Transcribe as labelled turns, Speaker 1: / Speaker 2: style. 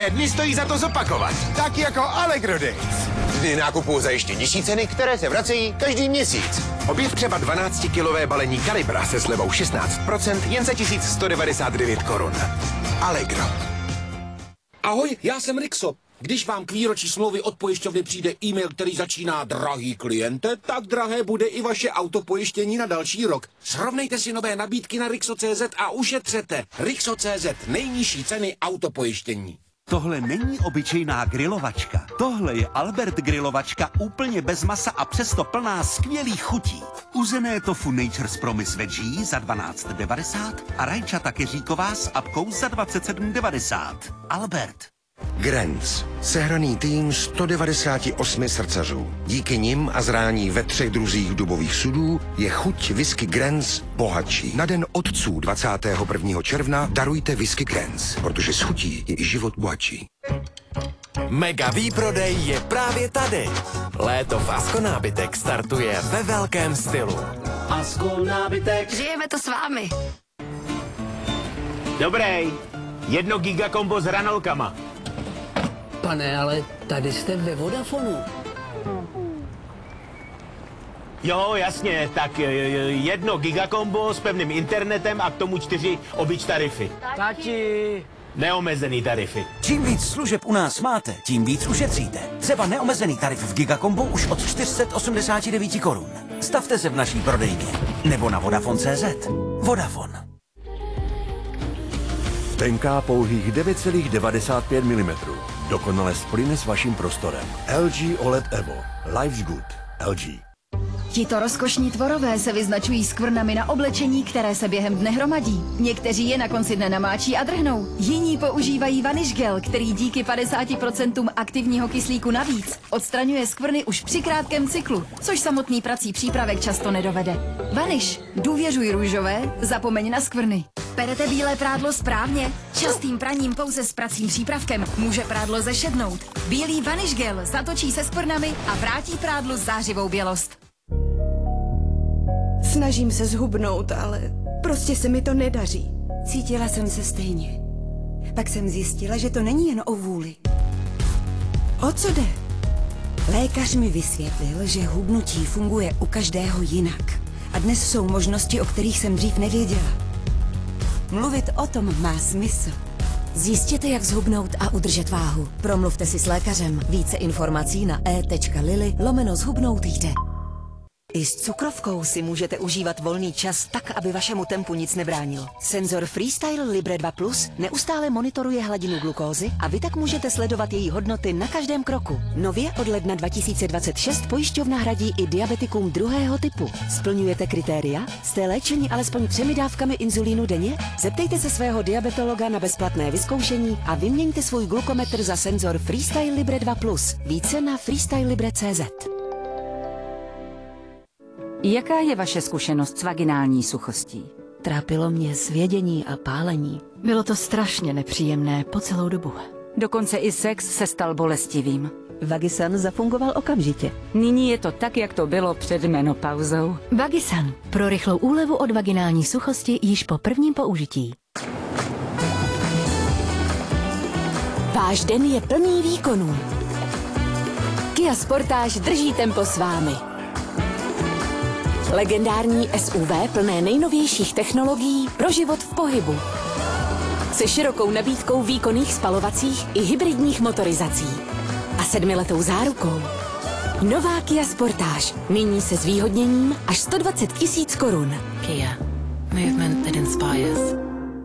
Speaker 1: Dny stojí za to zopakovat. Tak jako Allegro Days. Dny nákupů za ještě nižší ceny, které se vracejí každý měsíc. Objev třeba 12-kilové balení Kalibra se slevou 16% jen za 1199 korun. Allegro.
Speaker 2: Ahoj, já jsem Rixo. Když vám k výročí smlouvy od pojišťovny přijde e-mail, který začíná drahý kliente, tak drahé bude i vaše autopojištění na další rok. Srovnejte si nové nabídky na Rixo.cz a ušetřete. Rixo.cz, nejnižší ceny autopojištění.
Speaker 3: Tohle není obyčejná grilovačka. Tohle je Albert grilovačka úplně bez masa a přesto plná skvělých chutí. Uzené tofu Nature's Promise Veggie za 12,90 a rajčata keříková s apkou za 27,90. Albert.
Speaker 4: Grenz. Sehraný tým 198 srdcařů. Díky nim a zrání ve 3 druzích dubových sudů je chuť whisky Grenz bohatší. Na den otců 21. června darujte whisky Grenz, protože s chutí je i život bohatší.
Speaker 5: Mega výprodej je právě tady. Léto v Asko nábytek startuje ve velkém stylu.
Speaker 6: Asko nábytek.
Speaker 7: Žijeme to s vámi.
Speaker 8: Dobrý. 1 gigakombo s hranolkama.
Speaker 6: Pane, ale tady jste ve Vodafonu.
Speaker 8: Jo, jasně, tak 1 gigakombo s pevným internetem a k tomu 4 obyč tarify.
Speaker 6: Tati.
Speaker 8: Neomezený tarify.
Speaker 3: Čím víc služeb u nás máte, tím víc ušetříte. Třeba neomezený tarif v Gigakombu už od 489 korun. Stavte se v naší prodejně. Nebo na Vodafone.cz. Vodafone.
Speaker 9: Tenká pouhých 9,95 mm. Dokonale splyne s vaším prostorem. LG OLED Evo. Life's good. LG.
Speaker 7: Tito rozkošní tvorové se vyznačují skvrnami na oblečení, které se během dne hromadí. Někteří je na konci dne namáčí a drhnou. Jiní používají Vanish Gel, který díky 50% aktivního kyslíku navíc odstraňuje skvrny už při krátkém cyklu, což samotný prací přípravek často nedovede. Vanish. Důvěřuj růžové, zapomeň na skvrny. Perete bílé prádlo správně. Častým praním pouze s pracím přípravkem může prádlo zešednout. Bílý Vanish Gel zatočí se skvrnami a vrátí prádlu zářivou bělost.
Speaker 10: Snažím se zhubnout, ale prostě se mi to nedaří.
Speaker 11: Cítila jsem se stejně. Pak jsem zjistila, že to není jen o vůli.
Speaker 10: O co jde?
Speaker 11: Lékař mi vysvětlil, že hubnutí funguje u každého jinak. A dnes jsou možnosti, o kterých jsem dřív nevěděla. Mluvit o tom má smysl. Zjistěte, jak zhubnout a udržet váhu. Promluvte si s lékařem. Více informací na e.lily/zhubnout jde. I s cukrovkou si můžete užívat volný čas tak, aby vašemu tempu nic nebránilo. Senzor Freestyle Libre 2 Plus neustále monitoruje hladinu glukózy a vy tak můžete sledovat její hodnoty na každém kroku. Nově od ledna 2026 pojišťovna hradí i diabetikům 2. typu. Splňujete kritéria? Jste léčeni alespoň 3 dávkami inzulínu denně? Zeptejte se svého diabetologa na bezplatné vyzkoušení a vyměňte svůj glukometr za senzor Freestyle Libre 2 Plus. Více na freestylelibre.cz.
Speaker 12: Jaká je vaše zkušenost s vaginální suchostí?
Speaker 11: Trápilo mě svědění a pálení.
Speaker 12: Bylo to strašně nepříjemné po celou dobu. Dokonce i sex se stal bolestivým.
Speaker 11: Vagisan zafungoval okamžitě.
Speaker 12: Nyní je to tak, jak to bylo před menopauzou.
Speaker 13: Vagisan. Pro rychlou úlevu od vaginální suchosti již po prvním použití.
Speaker 14: Váš den je plný výkonů. Kia Sportage drží tempo s vámi. Legendární SUV plné nejnovějších technologií pro život v pohybu. Se širokou nabídkou výkonných spalovacích i hybridních motorizací. A 7letou zárukou. Nová Kia Sportage. Nyní se zvýhodněním až 120 000 korun.
Speaker 15: Kia. Movement that inspires.